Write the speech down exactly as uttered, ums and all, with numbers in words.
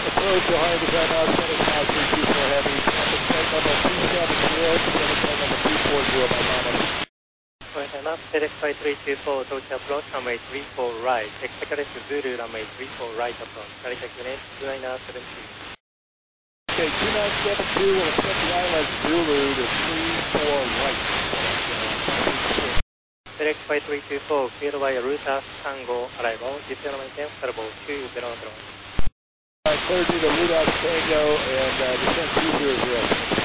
approach, Ohio Design now, setting now three two four Heavy, traffic flight number two seven zero, descending flight number two four zero by Monmouth. Ohio now, FedEx Flight three two four, approach approach, runway three four right, expect Zulu, runway three four right approach, Narita Unit, two nine seven two. Okay, two nine seven two will accept the island Zulu to three four right. FedEx Flight three two four, cleared by Ruta Tango, arrival, descend maintain, Starboard two zero zero. Alright, cleared to the Rudolph Tango and uh, descend two zero zero.